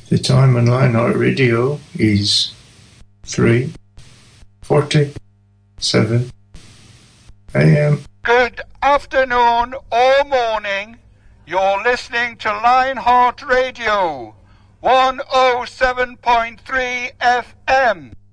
The time on Lionheart Radio is 3:47 a.m. Good afternoon or morning. You're listening to Lionheart Radio, 107.3 FM.